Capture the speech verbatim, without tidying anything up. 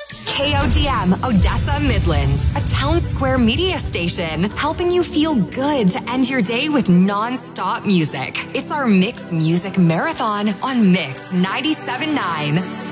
K O D M Odessa Midland, a town square media station, helping you feel good to end your day with non-stop music. It's our Mix Music Marathon on Mix ninety-seven point nine.